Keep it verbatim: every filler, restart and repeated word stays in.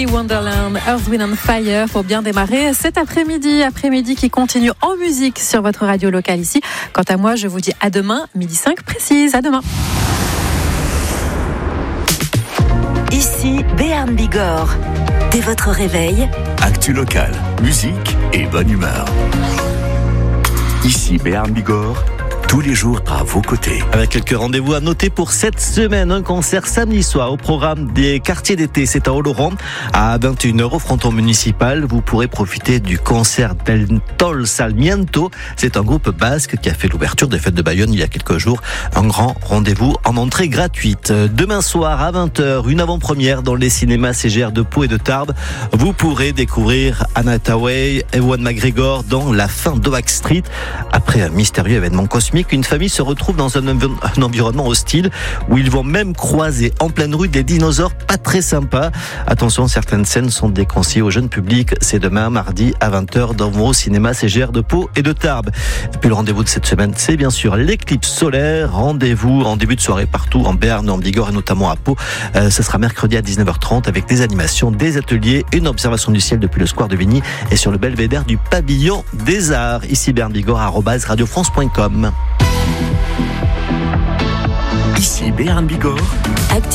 Wonderland, Earth, Wind and Fire pour bien démarrer cet après-midi, après-midi qui continue en musique sur votre radio locale ici. Quant à moi, je vous dis à demain, midi cinq précise, à demain. Ici Béarn Bigorre. Dès votre réveil, actu locale, musique et bonne humeur. Ici Béarn Bigorre, tous les jours à vos côtés. Avec quelques rendez-vous à noter pour cette semaine. Un concert samedi soir au programme des quartiers d'été. C'est à Oloron à vingt et une heures au fronton municipal. Vous pourrez profiter du concert del Tol Sarmiento. C'est un groupe basque qui a fait l'ouverture des fêtes de Bayonne il y a quelques jours. Un grand rendez-vous en entrée gratuite. Demain soir à vingt heures, une avant-première dans les cinémas C G R de Pau et de Tarbes. Vous pourrez découvrir Anna Hathaway, Ewan McGregor dans La fin d'Oak Street. Après un mystérieux événement cosmique, une famille se retrouve dans un, env- un environnement hostile où ils vont même croiser en pleine rue des dinosaures pas très sympas. Attention, certaines scènes sont déconseillées au jeune public. C'est demain, mardi, à vingt heures dans vos cinémas C G R de Pau et de Tarbes. Et puis le rendez-vous de cette semaine, c'est bien sûr l'éclipse solaire. Rendez-vous en début de soirée partout en Béarn, en Bigorre et notamment à Pau. Euh, ce sera mercredi à dix-neuf heures trente avec des animations, des ateliers, une observation du ciel depuis le square de Vigny et sur le belvédère du pavillon des arts. Ici Béarn Bigorre, arobase radio france point com. Ici Béarn Bigorre.